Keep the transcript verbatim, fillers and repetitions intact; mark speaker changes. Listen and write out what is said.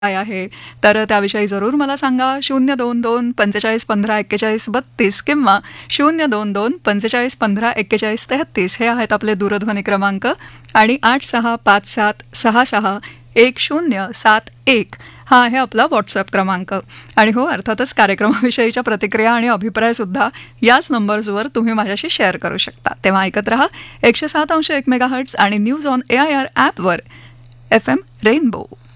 Speaker 1: काय आहे तर त्याविषयी जरूर मला सांगा. शून्य दोन दोन पंचेचाळीस पंधरा एक्केचाळीस बत्तीस किंवा शून्य दोन दोन पंचेचाळीस पंधरा एक्केचाळीस तेहत्तीस हे आहेत आपले दूरध्वनी क्रमांक. आणि आठ सहा पाच सात सहा सहा एक शून्य सात एक हा आहे आपला व्हॉट्सअप क्रमांक. आणि हो, अर्थातच कार्यक्रमाविषयीच्या प्रतिक्रिया आणि अभिप्रायसुद्धा याच नंबर्सवर तुम्ही माझ्याशी शेअर करू शकता. तेव्हा ऐकत रहा एकशे सात अंश एक मेगाहर्ट्ज आणि news on A I R ॲपवर एफ एम रेनबो.